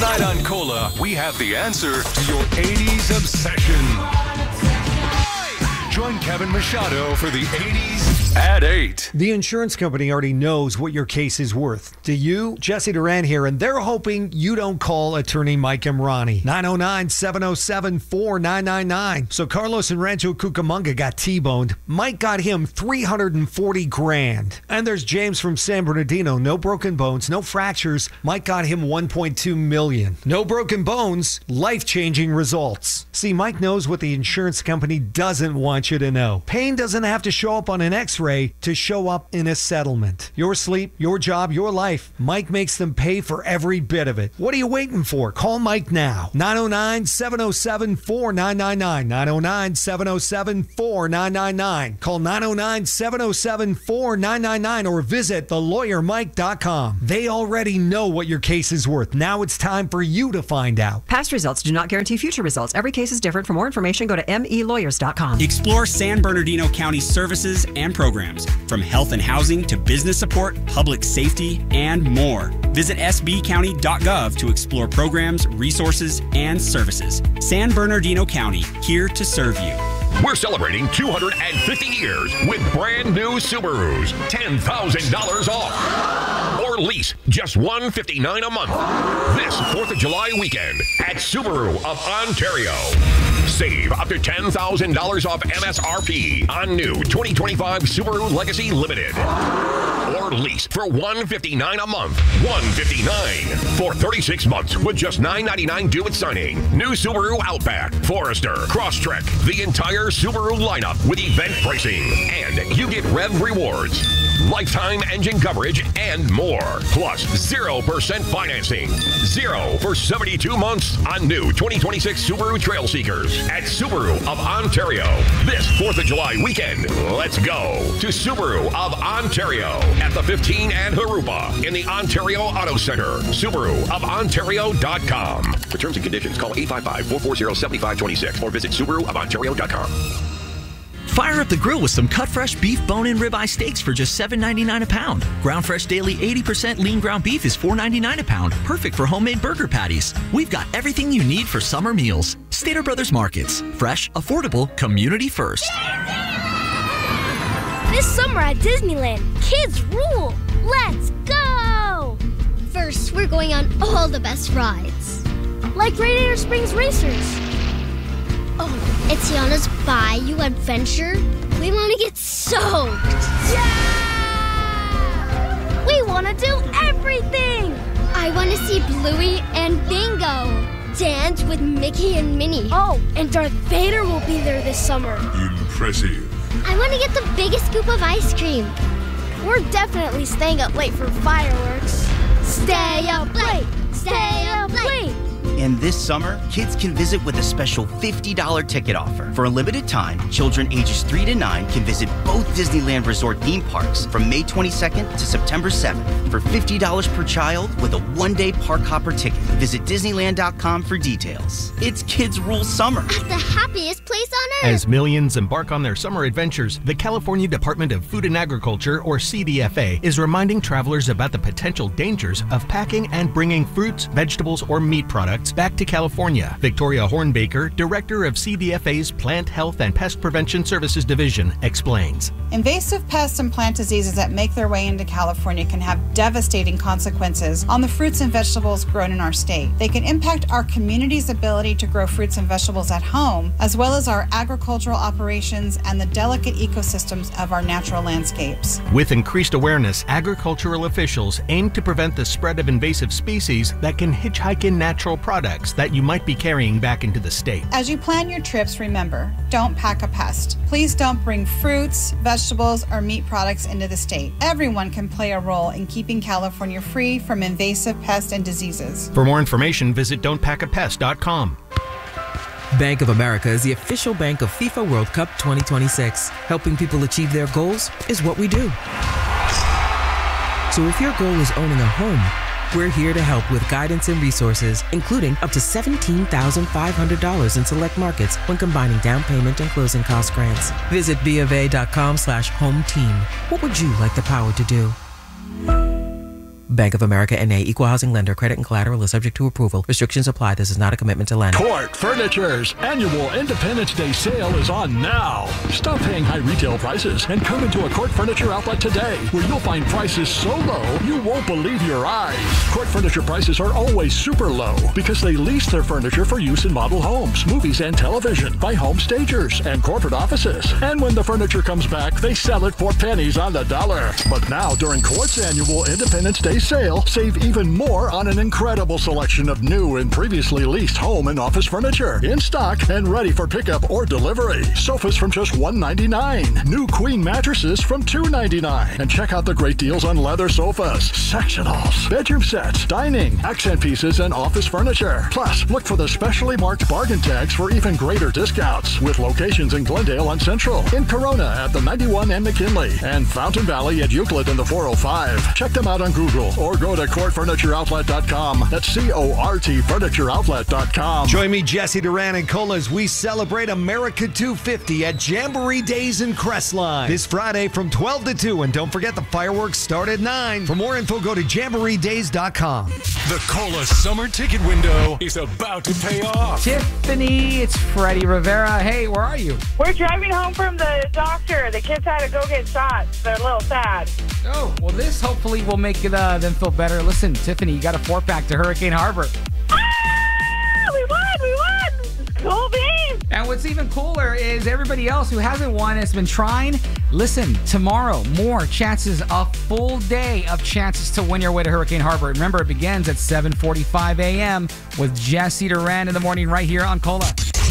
Tonight on Cola, we have the answer to your 80s obsession. Join Kevin Machado for the 80s at 8. The insurance company already knows what your case is worth. Do you? Jesse Duran here, and they're hoping you don't call attorney Mike Imrani. 909-707-4999. So Carlos in Rancho Cucamonga got T-boned. Mike got him $340,000. And there's James from San Bernardino. No broken bones, no fractures. Mike got him $1.2 million. No broken bones, life-changing results. See, Mike knows what the insurance company doesn't want you to know. Pain doesn't have to show up on an X-ray to show up in a settlement. Your sleep, your job, your life. Mike makes them pay for every bit of it. What are you waiting for? Call Mike now. 909-707-4999. 909-707-4999. Call 909-707-4999 or visit thelawyermike.com. They already know what your case is worth. Now it's time for you to find out. Past results do not guarantee future results. Every case is different. For more information, go to melawyers.com. Explore San Bernardino County services and programs, from health and housing to business support, public safety, and more. Visit sbcounty.gov to explore programs, resources, and services. San Bernardino County, here to serve you. We're celebrating 250 years with brand new Subarus. $10,000 off. Or lease just $159 a month. This 4th of July weekend at Subaru of Ontario. Save up to $10,000 off MSRP on new 2025 Subaru Legacy Limited. Or lease for $159 a month. $159 for 36 months with just $999 due at signing. New Subaru Outback, Forester, Crosstrek, the entire Subaru lineup with event pricing. And you get Rev Rewards, lifetime engine coverage, and more. Plus 0% financing. 0 for 72 months on new 2026 Subaru Trail Seekers at Subaru of Ontario. This 4th of July weekend, let's go to Subaru of Ontario at the 15 and Harupa in the Ontario Auto Center. SubaruofOntario.com. For terms and conditions, call 855-440-7526 or visit SubaruofOntario.com. Fire up the grill with some cut fresh beef bone-in ribeye steaks for just $7.99 a pound. Ground fresh daily 80% lean ground beef is $4.99 a pound. Perfect for homemade burger patties. We've got everything you need for summer meals. Stater Brothers Markets. Fresh, affordable, community first. This summer at Disneyland, kids rule. Let's go! First, we're going on all the best rides. Like Radiator Springs Racers. Oh, it's Tiana's Bayou Adventure. We want to get soaked. Yeah! We want to do everything. I want to see Bluey and Bingo. Dance with Mickey and Minnie. Oh, and Darth Vader will be there this summer. Impressive. I want to get the biggest scoop of ice cream. We're definitely staying up late for fireworks. Stay up late. Stay up late. And this summer, kids can visit with a special $50 ticket offer. For a limited time, children ages 3 to 9 can visit both Disneyland Resort theme parks from May 22nd to September 7th for $50 per child with a one-day park hopper ticket. Visit Disneyland.com for details. It's Kids Rule Summer. At the happiest place on earth. As millions embark on their summer adventures, the California Department of Food and Agriculture, or CDFA, is reminding travelers about the potential dangers of packing and bringing fruits, vegetables, or meat products back to California. Victoria Hornbaker, Director of CDFA's Plant Health and Pest Prevention Services Division, explains. Invasive pests and plant diseases that make their way into California can have devastating consequences on the fruits and vegetables grown in our state. They can impact our community's ability to grow fruits and vegetables at home, as well as our agricultural operations and the delicate ecosystems of our natural landscapes. With increased awareness, agricultural officials aim to prevent the spread of invasive species that can hitchhike in natural products that you might be carrying back into the state. As you plan your trips, remember, don't pack a pest. Please don't bring fruits, vegetables, or meat products into the state. Everyone can play a role in keeping California free from invasive pests and diseases. For more information, visit don'tpackapest.com. Bank of America is the official bank of FIFA World Cup 2026. Helping people achieve their goals is what we do. So if your goal is owning a home, we're here to help with guidance and resources, including up to $17,500 in select markets when combining down payment and closing cost grants. Visit BofA.com/home team. What would you like the power to do? Bank of America N.A. Equal Housing Lender. Credit and collateral is subject to approval. Restrictions apply. This is not a commitment to lend. Court Furniture's annual Independence Day sale is on now. Stop paying high retail prices and come into a Court Furniture outlet today, where you'll find prices so low you won't believe your eyes. Court Furniture prices are always super low because they lease their furniture for use in model homes, movies, and television by home stagers and corporate offices. And when the furniture comes back, they sell it for pennies on the dollar. But now, during Court's annual Independence Day sale, save even more on an incredible selection of new and previously leased home and office furniture in stock and ready for pickup or delivery. Sofas from just $199. New queen mattresses from $299. And check out the great deals on leather sofas, sectionals, bedroom sets, dining, accent pieces, and office furniture. Plus, look for the specially marked bargain tags for even greater discounts, with locations in Glendale on Central, in Corona at the 91 and McKinley, and Fountain Valley at Euclid in the 405. Check them out on Google or go to CourtFurnitureOutlet.com. That's CORT FurnitureOutlet.com. Join me, Jesse Duran and Cole, as we celebrate America 250 at Jamboree Days in Crestline this Friday from 12 to 2. And don't forget, the fireworks start at 9. For more info, go to JamboreeDays.com. The Cola summer ticket window is about to pay off. Tiffany, it's Freddie Rivera. Hey, where are you? We're driving home from the doctor. The kids had to go get shots. They're a little sad. Oh, well, this hopefully will make them feel better. Listen, Tiffany, you got a 4-pack to Hurricane Harbor. We won! Cool beans! And what's even cooler is everybody else who hasn't won has been trying. Listen, tomorrow, more chances, a full day of chances to win your way to Hurricane Harbor. Remember, it begins at 7:45 a.m. with Jesse Duran in the morning right here on Cola.